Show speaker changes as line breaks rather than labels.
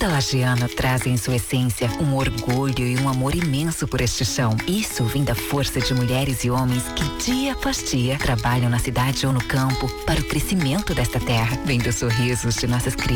Cada lajeano traz em sua essência um orgulho e um amor imenso por este chão. Isso vem da força de mulheres e homens que dia após dia trabalham na cidade ou no campo para o crescimento desta terra. Vem dos sorrisos de nossas crianças